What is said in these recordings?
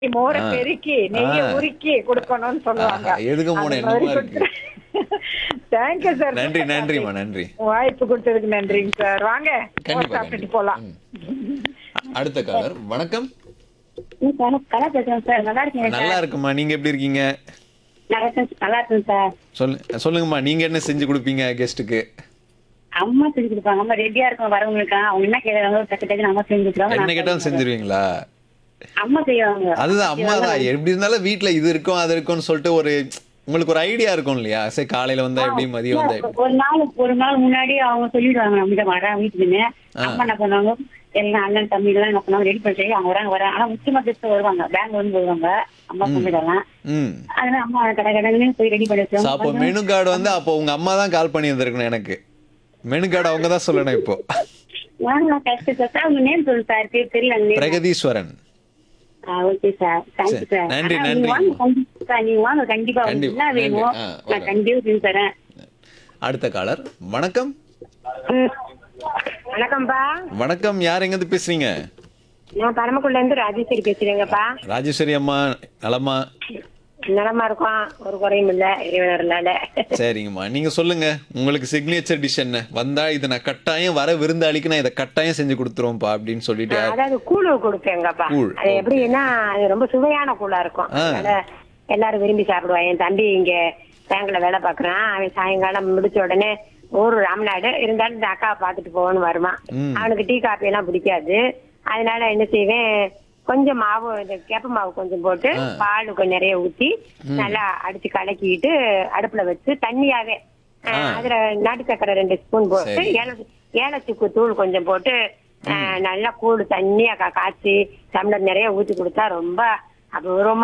மோர ஆ. பெருக்கி ஆ. நெய்ய உருக்கி கொடுக்கணும்னு சொல்லுவாங்க. ஆஹா, எதுக்கு அந்த மூணு மாதிரி என்னமா இருக்கு. Thank you sir. நன்றி நன்றிம்மா நன்றி. வாய்ப்பு கொடுத்ததுக்கு நன்றிங்க சார். வாங்க மோர் கண்டிப்பா சாப்பிட்டுட்டு கண்டிப்பா. போலாம். அடுத்த காலர் வணக்கம். கலா பேசுறேன் சார். நல்லா இருக்கீங்க நல்லா சார்? இருக்குமா, நீங்க எப்படி இருக்கீங்க? நல்லா இருக்கேன் சார். சொல்லுங்கம்மா, நீங்க என்ன செஞ்சு கொடுப்பீங்க கெஸ்ட்டுக்கு? அம்மா செஞ்சு கொடுப்பாங்க. அம்மா ரெடியா இருக்கும் வரவங்களுக்கு. அவங்க என்ன கேட்கறாங்க டக்கு டக்குன்னு அம்மா செஞ்சு கொடுப்பாங்க. என்ன நான் கேட்டாலும் செய்வேன். செஞ்சிருவீங்களா? அம்மா செய்வாங்க. அதுதான் அம்மா தான். எப்படி இருந்தாலும் வீட்ல இது இருக்கும் அது இருக்கும்னு சொல்லிட்டு உங்களுக்கு ஒரு ஐடியா இருக்கும் இல்லையா? சரி, காலையில வந்தா எப்படி, மதியம் வந்தா எப்படி? ஒரு நாள் முன்னாடி அவங்க சொல்லிடுவாங்க நம்ம வர வீட்டுக்குன்னு. ஆ. அம்மா என்ன பண்ணுவாங்க, எல்லாம் அண்ணன் தம்பி எல்லாம் என்ன பண்ணுவாங்க, ரெடி பண்ணி அவங்க வராங்க. ஆனா முக்கியமா கெஸ்ட் வருவாங்க, பேங்க் வந்து வருவாங்க. அம்மா சொல்லிடலாம். ம். அதனால அம்மா கடை கடைன்னு போய் ரெடி பண்ணி So, அப்போ வச்சிருவாங்க. மெனு கார்டு அப்போ உங்க அம்மா தான் கால் பண்ணி வந்திருக்கணும் எனக்கு. மெனு கார்டு அவங்க தான் சொல்லணும் இப்போ. வாங்க கஷ்டம் சார். உங்க நேம் சொல்லு சார். தெரியல name. Pragatheeswaran. Okay sir. Thank you சரி, சார். நன்றி, ஆனா, நன்றி. நீங்க வாங்க கண்டிப்பா. நீங்க வாங்க கண்டிப்பா. உங்களுக்கு கண்டிப்பா, என்ன வேணும் நன்றி. நான் வரேன். கண்டிப்பா செஞ்சு தரேன். அடுத்த காலர் வணக்கம். வணக்கம்ப்பா. வணக்கம், யார் எங்க இருந்து பேசுறீங்க? நான் பரமக்குள்ள இருந்து ராஜேஸ்வரி பேசுறேங்கப்பா. ராஜேஸ்வரி அம்மா நலமா? நலமா இருக்கோம், ஒரு குறையும் இல்ல இறைவனர்னால. சரிங்கம்மா, நீங்க சொல்லுங்க, உங்களுக்கு சிக்னேச்சர் டிஷ் என்ன? வந்தா இது நான் கட்டாயம் வர விருந்தாளிக்கு நான் இதை கட்டாயம் செஞ்சு கொடுத்துருவோம்ப்பா அப்படின்னு சொல்லிட்டு அதாவது கூழு கொடுப்பேங்கப்பா. கூழ், அது எப்படின்னா அது ரொம்ப சுவையான கூழா இருக்கும். ஆ. அதனால எல்லாரும் விரும்பி சாப்பிடுவான். என் தம்பி இங்க பேங்க்ல வேலை பாக்குறான். அவன் சாயங்காலம் முடிச்ச உடனே ஊரு ராமநாடு இருந்தாலும் இந்த அக்காவை பாத்துட்டு போகணும்னு வருவான். ம். அவனுக்கு டீ காப்பி எல்லாம் பிடிக்காது. அதனால என்ன செய்வேன், கொஞ்சம் மாவு, இந்த கேப்ப மாவு கொஞ்சம் போட்டு ஆ. பால் கொஞ்சம் நிறைய ஊத்தி நல்லா அடிச்சு கலக்கிட்டு அடுப்புல வச்சு தண்ணியாவே அதுல நாட்டு சக்கரை 2 ஸ்பூன் போட்டு சரி. ஏலச்சுக்கு தூள் கொஞ்சம் போட்டு நல்லா கூழ் தண்ணியா காய்ச்சி டம்ளர் நிறைய ஊத்தி கொடுத்தா ரொம்ப அபூர்வமா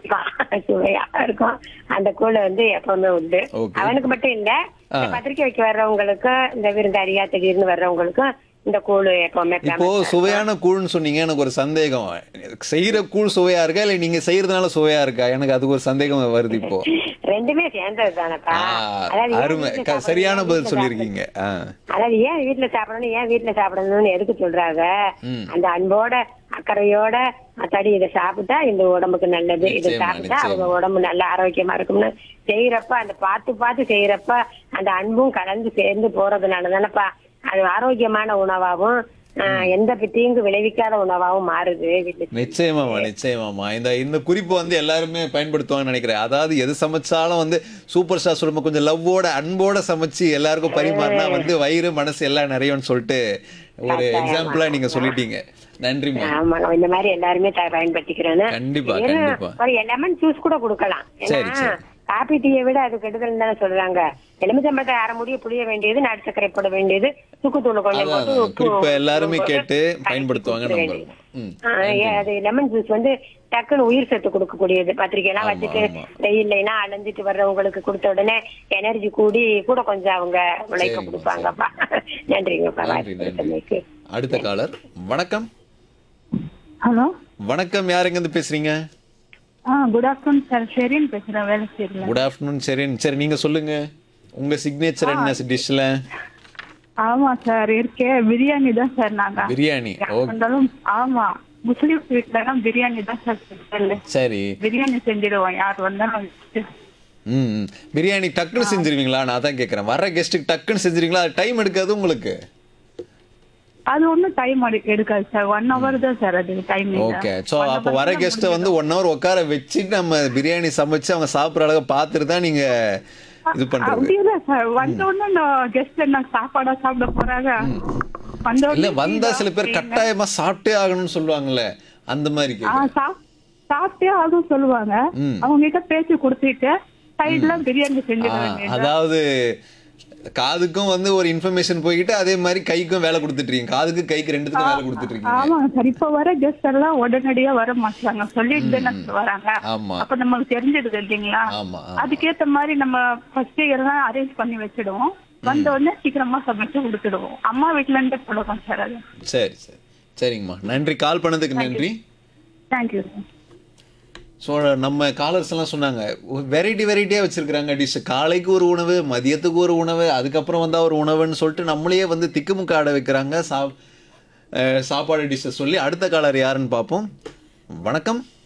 சுவையா இருக்கும். அந்த கூழ் எப்பவுமே உண்டு. Okay. அவனுக்கு மட்டும் இல்ல, இந்த பத்திரிக்கை வைக்க வர்றவங்களுக்கு, இந்த விருந்தாளியா திடீர்னு வர்றவங்களுக்கும் இந்த கூழ் எப்பவுமே இப்போ சுவையான கூழ்னு சொன்னீங்க. எனக்கு ஒரு சந்தேகம். செய்யற கூழ் சுவையா இருக்கா இல்ல நீங்க செய்யறதுனால சுவையா இருக்கா? எனக்கு அதுக்கு ஒரு சந்தேகம் வருது இப்போ. ரெண்டுமே சேர்ந்தது தானப்பா. அருமை, சரியான பதில் சொல்லிருக்கீங்க. அதாவது ஏன் வீட்டுல சாப்பிடணும்னு எதுக்கு சொல்றாங்க? அந்த அன்போட அக்கறையோட அத்தாடி இதை சாப்பிட்டா இந்த உடம்புக்கு நல்லது, இதை நிச்சயமா, சாப்பிட்டா நிச்சயமா. அவங்க உடம்பு நல்ல ஆரோக்கியமா இருக்கும்னு செய்யறப்ப அந்த பார்த்து செய்யறப்ப அந்த அன்பும் கலந்து சேர்ந்து போறதுனால தானப்பா அது ஆரோக்கியமான உணவாகவும் எந்த தீங்கு விளைவிக்காத உணவாகவும் மாறுது. நிச்சயமாமா. இந்த குறிப்பு எல்லாருமே பயன்படுத்துவாங்கன்னு நினைக்கிறேன். அதாவது எது சமைச்சாலும் சூப்பர் ஸ்டார் சொல்லும்போது கொஞ்சம் லவ்வோட அன்போட சமைச்சு எல்லாருக்கும் பரிமாறினா வயிறு மனசு எல்லாம் நிறையன்னு சொல்லிட்டு ஒரு எக்ஸாம்பிளா நீங்க சொல்லிட்டீங்க. நன்றிமா. ஆமாங்க, இந்த மாதிரி எல்லாருமே பயன்படுத்திக்கிறேன். கண்டிப்பா. ஒரு லெமன் ஜூஸ் கூட கொடுக்கலாம். சரி, சரி. காபி டீயை விட அது கெடுதல் தானே சொல்றாங்க. எலுமிச்சம்பழத்தை அரை முடிய புளிய வேண்டியது, நாட்டு சர்க்கரை போட வேண்டியது, சுக்குத்தூள் கொஞ்சம் போட்டு குறிப்பா எல்லாருமே கேட்டு பயன்படுத்துவாங்க. அது லெமன் ஜூஸ் டக்குன்னு உயிர் சத்து கொடுக்கக்கூடியது. பத்திரிக்கை எல்லாம் வச்சுட்டு வெயில்லைனா அலைஞ்சிட்டு வர்றவங்களுக்கு கொடுத்த உடனே எனர்ஜி கூட கொஞ்சம் அவங்க உழைக்க கொடுப்பாங்கப்பா. நன்றிங்கப்பா. அடுத்த காலர் வணக்கம். ஹலோ வணக்கம், யார் எங்க இருந்து பேசுறீங்க? Good afternoon sir. ஷெரின் பேசுறேன், வேலைச்சேரியில. Good afternoon Sherin. சரி, நீங்க சொல்லுங்க, உங்க சிக்னேச்சர் என்ன டிஷ்ல? ஆமா சார், பிரியாணி தான் சார். நாங்க பிரியாணி. ஆமா, முஸ்லீம் வீட்ல எல்லாம் பிரியாணி தான் சார் ஸ்பெஷல். சரி, பிரியாணி செஞ்சிடுவோம் யார் வந்தாலும். பிரியாணி டக்குன்னு செஞ்சிருவீங்களா? நான் தான் கேக்குறேன். வர கெஸ்ட்டுக்கு டக்குன்னு செஞ்சிருவீங்களா? டைம் எடுக்காது உங்களுக்கு? அது ஒன்றும் டைம் எடுக்காது சார். 1 hour தான் சார் அது டைம். ஓகே. ஸோ அப்போ வர கெஸ்ட்டை 1 hour உட்கார வச்சுட்டு நம்ம பிரியாணி சமைச்சு அவங்க சாப்பிட்ற அளவுக்கு பார்த்துட்டு தான் நீங்க இது பண்றது. அப்படி இல்ல சார், வந்த உடனே கெஸ்ட் என்ன சாப்பாடா சாப்பிட போறாங்க? இல்ல, வந்தா சில பேர் கட்டாயமா சாப்பிட்டே ஆகணும்னு சொல்லுவாங்கல்ல, அந்த மாதிரி சாப்பிட்டே ஆகும் சொல்லுவாங்க. அவங்க கிட்ட பேச்சு கொடுத்துட்டு சைட்ல பிரியாணி செஞ்சுடுவாங்க. அதாவது காதுக்கும் ஒரு இன்ஃபர்மேஷன் போய்கிட்டு அதே மாதிரி கைக்கும் வேலை கொடுத்துட்டு இருக்கீங்க. காதுக்கு கைக்கு ரெண்டுத்துக்கும் வேலை கொடுத்துட்டு இருக்கீங்க. ஆமா சார். இப்ப வர கெஸ்ட் எல்லாம் உடனடியா வர மாட்டாங்க, சொல்லிட்டு தானே வராங்க. அப்ப நமக்கு தெரிஞ்சிடுது இல்லைங்களா? அதுக்கேத்த மாதிரி நம்ம ஃபர்ஸ்ட் எல்லாம் அரேஞ்ச் பண்ணி வச்சிடுவோம். வந்த உடனே சீக்கிரமா சமைச்சு கொடுத்துடுவோம். அம்மா வீட்டுல இருந்தே கொடுக்கும் சார் அது. சரி, சரிங்கம்மா, நன்றி. கால் பண்ணதுக்கு நன்றி. தேங்க்யூ. ஸோ நம்ம காலர்ஸ் எல்லாம் சொன்னாங்க வெரைட்டியாக வச்சிருக்கிறாங்க டிஷ். காலைக்கு ஒரு உணவு, மதியத்துக்கு ஒரு உணவு, அதுக்கப்புறம் ஒரு உணவுன்னு சொல்லிட்டு நம்மளையே திக்குமுக்க ஆட வைக்கிறாங்க சாப்பாடு டிஷ்ஷை சொல்லி. அடுத்த காலர் யாருன்னு பார்ப்போம். வணக்கம்.